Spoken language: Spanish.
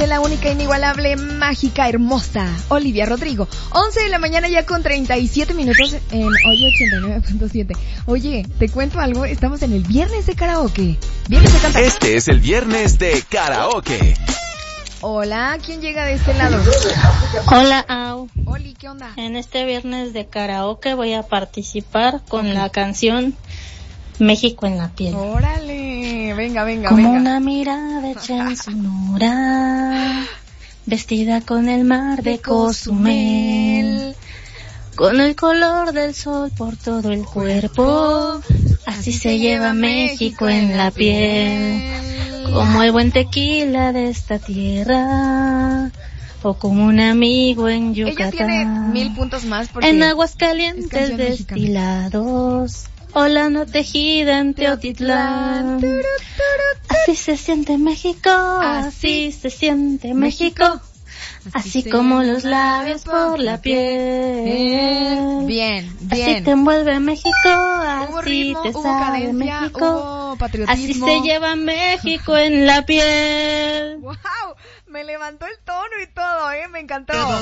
de la única, inigualable, mágica, hermosa Olivia Rodrigo. 11 de la mañana ya con 37 minutos en Hoy 89.7. Oye, te cuento algo, estamos en el viernes de karaoke. Viernes de cantar. Este es el viernes de karaoke. Hola, ¿quién llega de este lado? Hola, Au. Oli, ¿qué onda? En este viernes de karaoke voy a participar con la canción México en la piel. Órale, venga. Como una mirada hecha en Sonora, vestida con el mar de Cozumel, con el color del sol por todo el cuerpo, así se lleva México en la piel. Como el buen tequila de esta tierra, o como un amigo en Yucatán. Ella tiene 1000 puntos más porque en aguas calientes destilados, o lana tejida en Teotitlán. Así se siente México, así se siente México, así como los labios por la piel. Bien. Así te envuelve México, así te sabe México, así se lleva México en la piel. ¡Wow! Me levantó el tono y todo, me encantó.